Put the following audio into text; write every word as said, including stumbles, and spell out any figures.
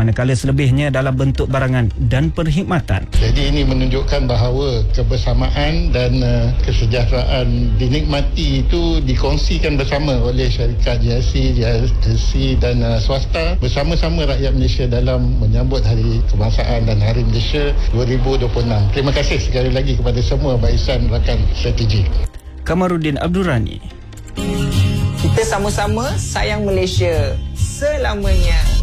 manakala selebihnya dalam bentuk barangan dan perkhidmatan. Jadi ini menunjukkan bahawa kebersamaan dan uh, kesejahteraan dinikmati itu dikongsikan bersama oleh syarikat J R C, J R C dan uh, swasta bersama-sama rakyat Malaysia dalam menyambut Hari Kebangsaan dan Hari Malaysia dua ribu dua puluh enam. Terima kasih sekali lagi kepada semua barisan rakan strategi. Kamarudin Abdul Rani. Kita sama-sama sayang Malaysia selamanya.